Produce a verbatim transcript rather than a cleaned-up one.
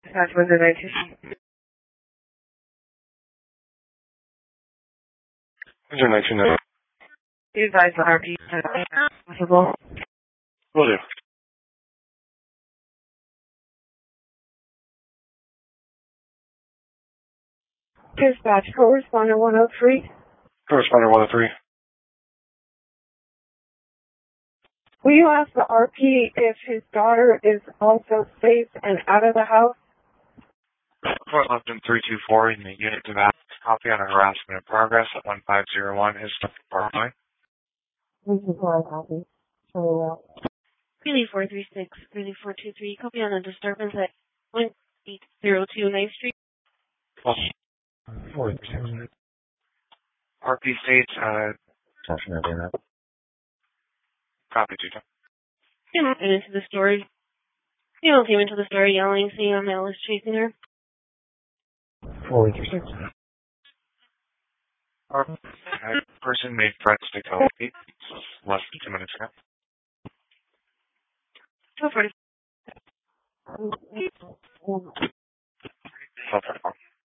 That's when the nineteen. When's your nineteen ninety? You advise the R P as possible. Will do. Dispatch, correspondent one oh three. Correspondent one oh three. Will you ask the R P if his daughter is also safe and out of the house? Fort Lupton three two four in the unit to that. Copy on a harassment in progress at one five zero one is Parkway. This is my copy. Showing out. Really four three six, really four two three, copy on a disturbance at one eight zero two ninth Street. four three six. R P states, uh, copy two times. You know, and into the store. You know, came into the store yelling, seeing a male is chasing her. four three six. Our person made threats to kill Pete less than two minutes ago. Go for it. Um, Self-report.